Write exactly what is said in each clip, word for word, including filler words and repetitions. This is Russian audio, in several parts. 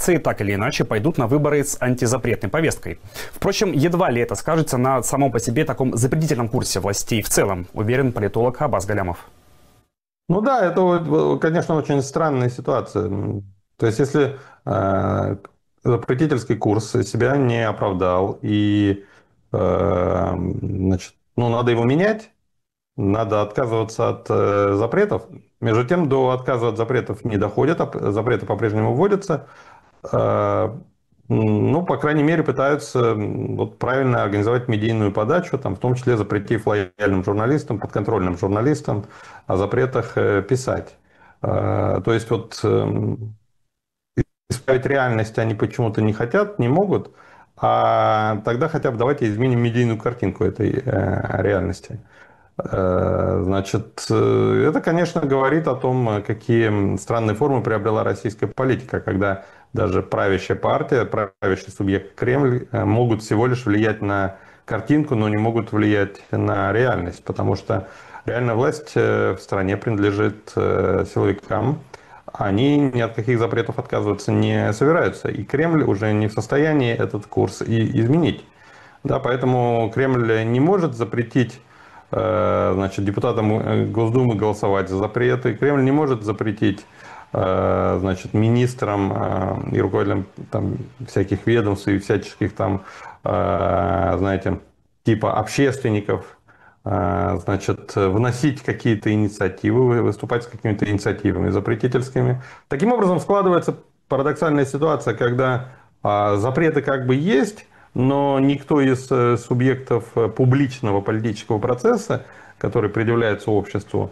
оппозиции так или иначе пойдут на выборы с антизапретной повесткой. Впрочем, едва ли это скажется на самом по себе таком запретительном курсе властей в целом, уверен политолог Аббас Галямов. Ну да, это, конечно, очень странная ситуация. То есть, если э, запретительский курс себя не оправдал, и э, значит, ну, надо его менять, надо отказываться от э, запретов. Между тем, до отказа от запретов не доходят, а запреты по-прежнему вводятся. Э, ну, по крайней мере, пытаются вот, правильно организовать медийную подачу, там, в том числе запретив лояльным журналистам, подконтрольным журналистам о запретах э, писать. Э, то есть, вот, э, исправить реальность они почему-то не хотят, не могут, а тогда хотя бы давайте изменим медийную картинку этой э, реальности. Значит, это, конечно, говорит о том, какие странные формы приобрела российская политика, когда даже правящая партия, правящий субъект Кремль могут всего лишь влиять на картинку, но не могут влиять на реальность, потому что реальная власть в стране принадлежит силовикам, они ни от каких запретов отказываться не собираются, и Кремль уже не в состоянии этот курс и изменить. Да, поэтому Кремль не может запретить, значит, депутатам Госдумы голосовать за запреты. Кремль не может запретить, значит, министрам и руководителям там, всяких ведомств и всяческих там, знаете, типа общественников, значит, вносить какие-то инициативы, выступать с какими-то инициативами запретительскими. Таким образом складывается парадоксальная ситуация, когда запреты как бы есть, но никто из субъектов публичного политического процесса, который предъявляется обществу,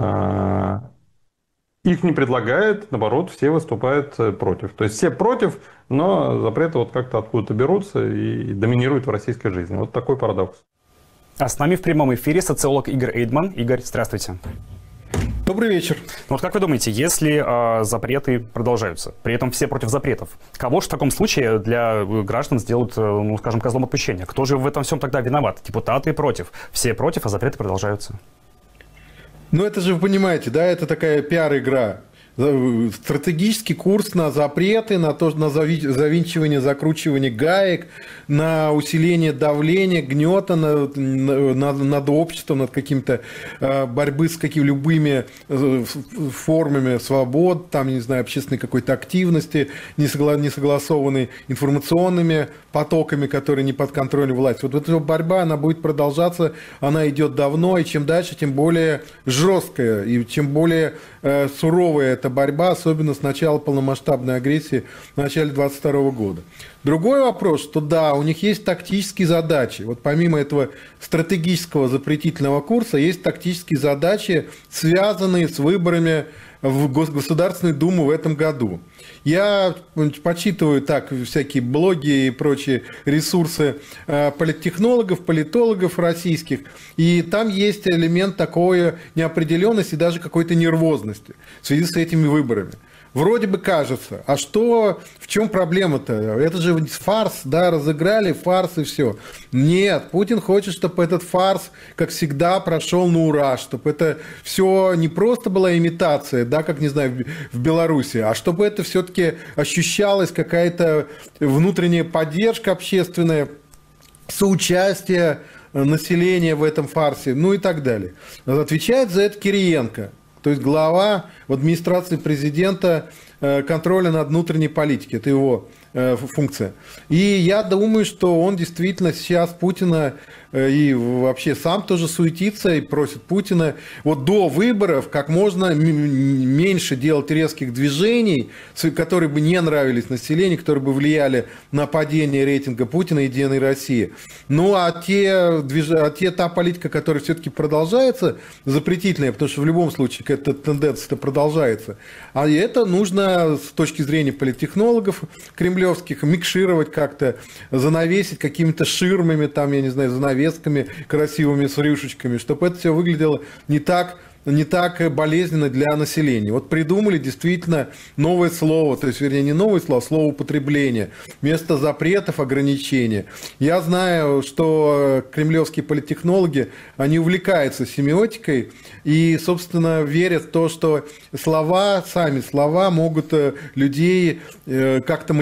их не предлагает, наоборот, все выступают против. То есть все против, но запреты вот как-то откуда-то берутся и доминируют в российской жизни. Вот такой парадокс. А с нами в прямом эфире социолог Игорь Эйдман. Игорь, здравствуйте. Добрый вечер. Ну вот как вы думаете, если э, запреты продолжаются, при этом все против запретов, кого же в таком случае для граждан сделают, ну скажем, козлом отпущения? Кто же в этом всем тогда виноват? Депутаты против, все против, а запреты продолжаются. Ну это же вы понимаете, да, это такая пиар-игра. Стратегический курс на запреты, на то, на завинчивание, закручивание гаек, на усиление давления, гнета над, над, над обществом, над каким-то борьбы с какими любыми формами свобод, там, не знаю, общественной какой-то активности, не согласованной информационными потоками, которые не под контролем власти. Вот эта борьба, она будет продолжаться, она идет давно, и чем дальше, тем более жесткая, и чем более э, суровая эта борьба, особенно с начала полномасштабной агрессии в начале двадцать второго года. Другой вопрос, что да, у них есть тактические задачи. Вот помимо этого стратегического запретительного курса, есть тактические задачи, связанные с выборами в Государственную Думу в этом году. Я почитываю так всякие блоги и прочие ресурсы политтехнологов, политологов российских, и там есть элемент такой неопределенности, даже какой-то нервозности в связи с этими выборами. Вроде бы кажется, а что, в чем проблема-то? Это же фарс, да, разыграли фарс и все. Нет, Путин хочет, чтобы этот фарс, как всегда, прошел на ура, чтобы это все не просто была имитация, да, как, не знаю, в Беларуси, а чтобы это все-таки ощущалась какая-то внутренняя поддержка общественная, соучастие населения в этом фарсе, ну и так далее. Отвечает за это Кириенко. То есть глава в администрации президента контроля над внутренней политикой. Это его функция. И я думаю, что он действительно сейчас Путина и вообще сам тоже суетится и просит Путина вот до выборов как можно меньше делать резких движений, которые бы не нравились населению, которые бы влияли на падение рейтинга Путина и Единой России. Ну а те, движ... а те та политика, которая все-таки продолжается, запретительная, потому что в любом случае эта тенденция продолжается, а это нужно с точки зрения политтехнологов кремлевских микшировать как-то, занавесить какими-то ширмами, там, я не знаю, занавесками красивыми с рюшечками, чтобы это все выглядело не так, не так болезненно для населения. Вот придумали действительно новое слово, то есть, вернее, не новое слово, а слово употребления. Вместо запретов ограничения. Я знаю, что кремлевские политтехнологи, они увлекаются семиотикой и, собственно, верят в то, что слова, сами слова могут людей как-то